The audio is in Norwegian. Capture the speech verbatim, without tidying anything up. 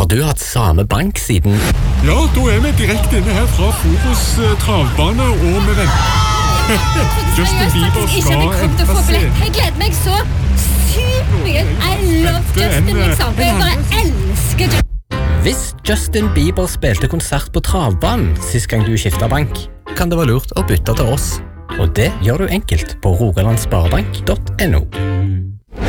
Har du hatt samme bank siden? Ja, da er vi direkte inne her fra Foros uh, travbane, og vi venter. Justin Bieber skal endre seg. Jeg gleder meg så sykt mye. I love Justin, liksom. Jeg bare elsker Justin. Hvis Justin Bieber spilte konsert på travbanen sist gang du skiftet bank, kan det være lurt å bytte til oss. Og det gjør du enkelt på rogalandsparebank punktum no.